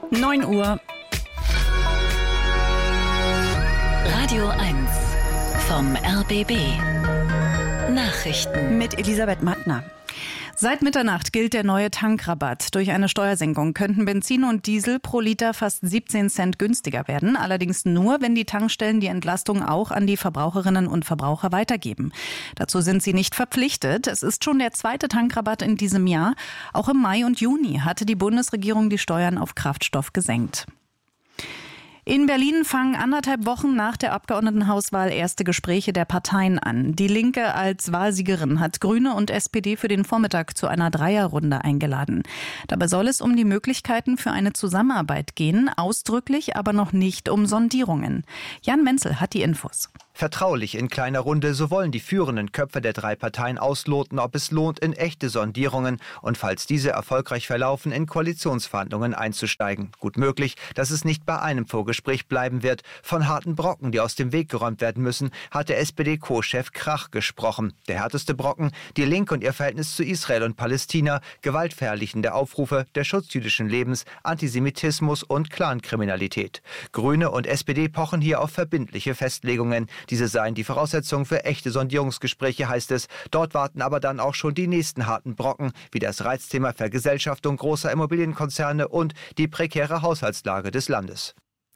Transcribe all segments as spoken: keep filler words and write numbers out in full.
neun Uhr. Radio eins vom R B B. Nachrichten Mit Elisabeth Mattner. Seit Mitternacht gilt der neue Tankrabatt. Durch eine Steuersenkung könnten Benzin und Diesel pro Liter fast siebzehn Cent günstiger werden. Allerdings nur, wenn die Tankstellen die Entlastung auch an die Verbraucherinnen und Verbraucher weitergeben. Dazu sind sie nicht verpflichtet. Es ist schon der zweite Tankrabatt in diesem Jahr. Auch im Mai und Juni hatte die Bundesregierung die Steuern auf Kraftstoff gesenkt. In Berlin fangen anderthalb Wochen nach der Abgeordnetenhauswahl erste Gespräche der Parteien an. Die Linke als Wahlsiegerin hat Grüne und S P D für den Vormittag zu einer Dreierrunde eingeladen. Dabei soll es um die Möglichkeiten für eine Zusammenarbeit gehen, ausdrücklich aber noch nicht um Sondierungen. Jan Menzel hat die Infos. Vertraulich in kleiner Runde, so wollen die führenden Köpfe der drei Parteien ausloten, ob es lohnt, in echte Sondierungen und falls diese erfolgreich verlaufen, in Koalitionsverhandlungen einzusteigen. Gut möglich, dass es nicht bei einem Vorgespräch bleiben wird. Von harten Brocken, die aus dem Weg geräumt werden müssen, hat der S P D-Co-Chef Krach gesprochen. Der härteste Brocken, die Linke und ihr Verhältnis zu Israel und Palästina, gewaltverherrlichende Aufrufe, der Schutz jüdischen Lebens, Antisemitismus und Clankriminalität. Grüne und S P D pochen hier auf verbindliche Festlegungen. Diese seien die Voraussetzung für echte Sondierungsgespräche, heißt es. Dort warten aber dann auch schon die nächsten harten Brocken, wie das Reizthema Vergesellschaftung großer Immobilienkonzerne und die prekäre Haushaltslage des Landes.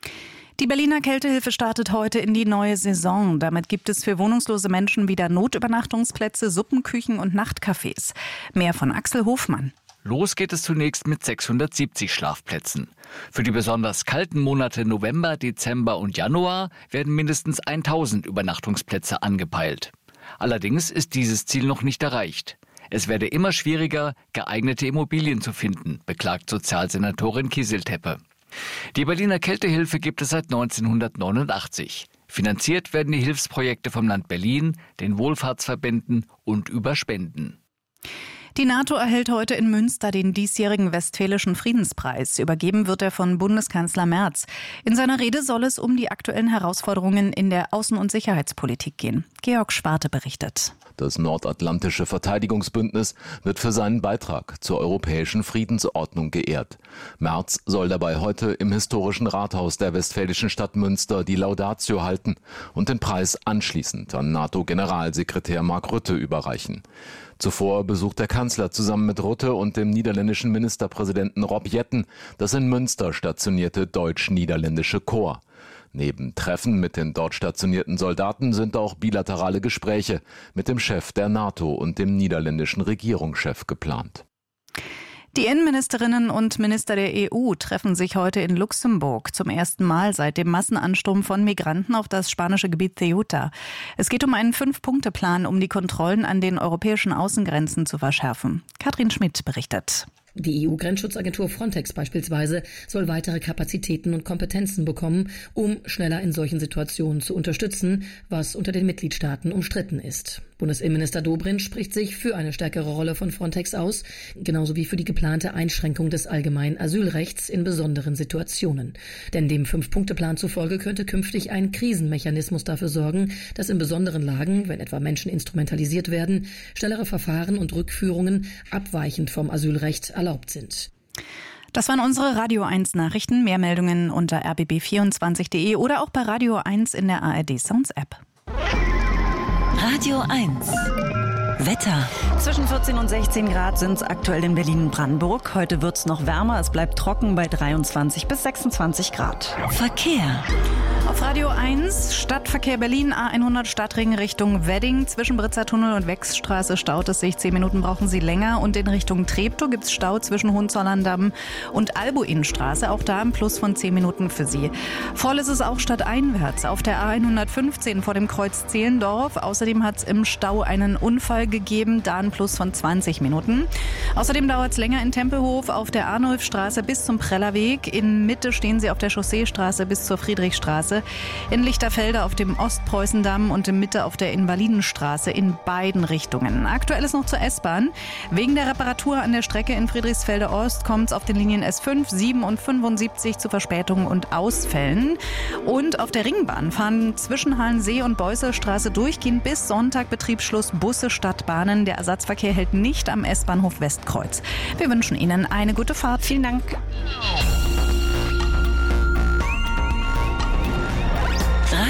Die Berliner Kältehilfe startet heute in die neue Saison. Damit gibt es für wohnungslose Menschen wieder Notübernachtungsplätze, Suppenküchen und Nachtcafés. Mehr von Axel Hofmann. Los geht es zunächst mit sechshundertsiebzig Schlafplätzen. Für die besonders kalten Monate November, Dezember und Januar werden mindestens tausend Übernachtungsplätze angepeilt. Allerdings ist dieses Ziel noch nicht erreicht. Es werde immer schwieriger, geeignete Immobilien zu finden, beklagt Sozialsenatorin Kieseltepe. Die Berliner Kältehilfe gibt es seit neunzehnhundertneunundachtzig. Finanziert werden die Hilfsprojekte vom Land Berlin, den Wohlfahrtsverbänden und über Spenden. Die NATO erhält heute in Münster den diesjährigen Westfälischen Friedenspreis. Übergeben wird er von Bundeskanzler Merz. In seiner Rede soll es um die aktuellen Herausforderungen in der Außen- und Sicherheitspolitik gehen. Georg Schwarte berichtet. Das Nordatlantische Verteidigungsbündnis wird für seinen Beitrag zur europäischen Friedensordnung geehrt. Merz soll dabei heute im historischen Rathaus der westfälischen Stadt Münster die Laudatio halten und den Preis anschließend an NATO-Generalsekretär Mark Rutte überreichen. Zuvor besucht der Kanzler zusammen mit Rutte und dem niederländischen Ministerpräsidenten Rob Jetten das in Münster stationierte deutsch-niederländische Korps. Neben Treffen mit den dort stationierten Soldaten sind auch bilaterale Gespräche mit dem Chef der NATO und dem niederländischen Regierungschef geplant. Die Innenministerinnen und Minister der E U treffen sich heute in Luxemburg zum ersten Mal seit dem Massenansturm von Migranten auf das spanische Gebiet Ceuta. Es geht um einen Fünf-Punkte-Plan, um die Kontrollen an den europäischen Außengrenzen zu verschärfen. Katrin Schmidt berichtet. Die E U-Grenzschutzagentur Frontex beispielsweise soll weitere Kapazitäten und Kompetenzen bekommen, um schneller in solchen Situationen zu unterstützen, was unter den Mitgliedstaaten umstritten ist. Bundesinnenminister Dobrindt spricht sich für eine stärkere Rolle von Frontex aus, genauso wie für die geplante Einschränkung des allgemeinen Asylrechts in besonderen Situationen. Denn dem Fünf-Punkte-Plan zufolge könnte künftig ein Krisenmechanismus dafür sorgen, dass in besonderen Lagen, wenn etwa Menschen instrumentalisiert werden, schnellere Verfahren und Rückführungen abweichend vom Asylrecht erlaubt sind. Das waren unsere Radio eins Nachrichten. Mehr Meldungen unter r b b vierundzwanzig punkt d e oder auch bei Radio eins in der A R D Sounds App. Radio eins Wetter. Zwischen vierzehn und sechzehn Grad sind es aktuell in Berlin-Brandenburg. Heute wird es noch wärmer. Es bleibt trocken bei dreiundzwanzig bis sechsundzwanzig Grad. Verkehr. Auf Radio eins, Stadtverkehr Berlin, A hundert Stadtring Richtung Wedding. Zwischen Britzer Tunnel und Wechsstraße staut es sich. Zehn Minuten brauchen Sie länger. Und in Richtung Treptow gibt es Stau zwischen Hohenzollern-Damm und Albuinstraße. Auch da ein Plus von zehn Minuten für Sie. Voll ist es auch stadteinwärts auf der A hundertfünfzehn vor dem Kreuz Zehlendorf. Außerdem hat es im Stau einen Unfall gegeben. Da ein Plus von zwanzig Minuten. Außerdem dauert es länger in Tempelhof auf der Arnulfstraße bis zum Prellerweg. In Mitte stehen Sie auf der Chausseestraße bis zur Friedrichstraße. In Lichterfelde auf dem Ostpreußendamm und in Mitte auf der Invalidenstraße in beiden Richtungen. Aktuell ist noch zur S-Bahn. Wegen der Reparatur an der Strecke in Friedrichsfelde Ost kommt es auf den Linien S fünf, sieben und fünfundsiebzig zu Verspätungen und Ausfällen. Und auf der Ringbahn fahren zwischen Halensee und Beusselstraße durchgehend bis Sonntag Betriebsschluss Busse Stadtbahnen. Der Ersatzverkehr hält nicht am S-Bahnhof Westkreuz. Wir wünschen Ihnen eine gute Fahrt. Vielen Dank.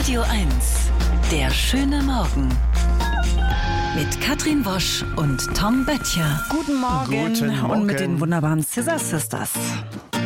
Radio eins. Der schöne Morgen. Mit Katrin Wosch und Tom Böttcher. Guten Morgen, Guten Morgen. Und mit den wunderbaren Scissor Sisters.